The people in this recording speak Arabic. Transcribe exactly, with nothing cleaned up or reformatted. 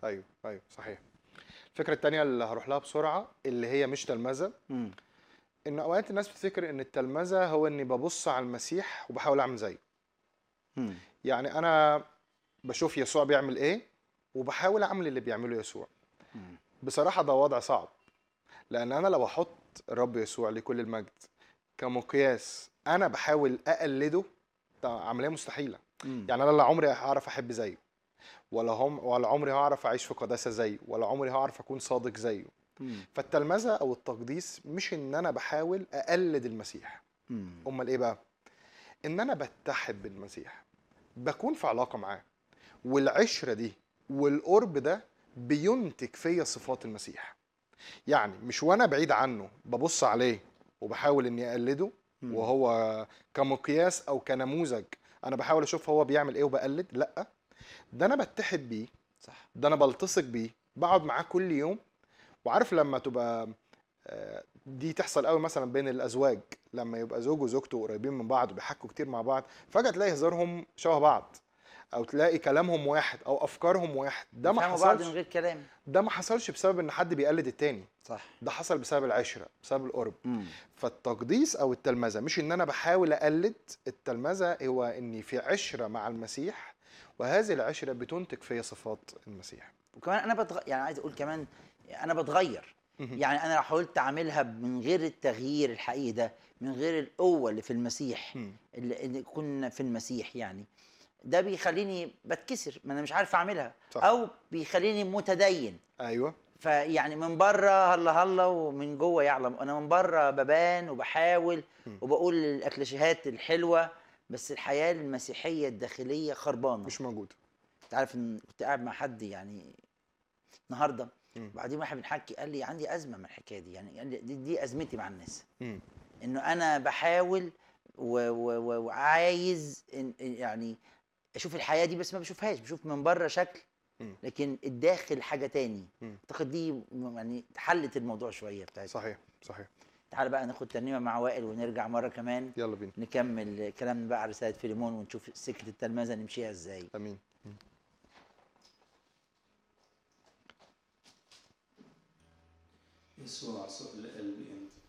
ايوه ايوه صحيح. الفكره التانيه اللي هروح لها بسرعه اللي هي مش تلمذه، امم ان اوقات الناس بتفتكر ان التلمذه هو اني ببص على المسيح وبحاول اعمل زيه. امم يعني انا بشوف يسوع بيعمل ايه وبحاول اعمل اللي بيعمله يسوع. امم بصراحه ده وضع صعب، لان انا لو احط الرب يسوع لكل المجد كمقياس انا بحاول اقلده، ده عمليه مستحيله. امم يعني انا لا عمري هعرف احب زيه، ولا هم ولا عمري هعرف اعيش في قداسه زيه، ولا عمري هعرف اكون صادق زيه. امم فالتلمذه او التقديس مش ان انا بحاول اقلد المسيح، امم امال ايه بقى؟ ان انا بتحد بالمسيح، بكون في علاقه معاه، والعشره دي والقرب ده بينتج فيا صفات المسيح. يعني مش وانا بعيد عنه ببص عليه وبحاول اني اقلده، امم وهو كمقياس او كنموذج انا بحاول اشوف هو بيعمل ايه وبقلد، لا، ده انا بتحد بيه، صح. ده انا بلتصق بيه، بقعد معاه كل يوم. وعارف لما تبقى آه، دي تحصل قوي مثلا بين الازواج، لما يبقى زوج وزوجته قريبين من بعض وبيحكوا كتير مع بعض، فجأة تلاقي هزارهم شبه بعض، او تلاقي كلامهم واحد او افكارهم واحد. ده ما بيفهموا بعض من حصلش، غير كلام. ده ما حصلش بسبب ان حد بيقلد التاني، صح. ده حصل بسبب العشرة، بسبب القرب. امم فالتقديس او التلمذة مش ان انا بحاول اقلد، التلمذة هو اني في عشرة مع المسيح، وهذه العشرة بتنتج في صفات المسيح. وكمان انا بتغ... يعني عايز اقول كمان انا بتغير. يعني انا لو حاولت اعملها من غير التغيير الحقيقي ده، من غير القوه اللي في المسيح، مم. اللي, اللي كنا في المسيح يعني، ده بيخليني بتكسر، ما انا مش عارف اعملها، صح. او بيخليني متدين. ايوه. فيعني من بره هلا هلا ومن جوه يعلم. انا من بره ببان وبحاول مم. وبقول الاكلاشيهات الحلوه، بس الحياه المسيحيه الداخليه خربانه. مش موجود. انت عارف ان كنت قاعد مع حد يعني النهارده، مم. وبعدين واحد بنحكي قال لي عندي ازمه من الحكايه دي، يعني قال لي دي, دي ازمتي مع الناس، مم. انه انا بحاول و- و- و- وعايز إن يعني اشوف الحياه دي، بس ما بشوفهاش، بشوف من بره شكل، مم. لكن الداخل حاجه تاني. مم. اعتقد دي م- يعني حلت الموضوع شويه بتاعتنا. صحيح صحيح. تعال بقى ناخد ترنيمه مع وائل ونرجع مره كمان يلا بينا. نكمل كلامنا بقى على رساله فيليمون، ونشوف سكه التلمذه نمشيها ازاي. امين. مم. يسوع سؤل قلبي انت.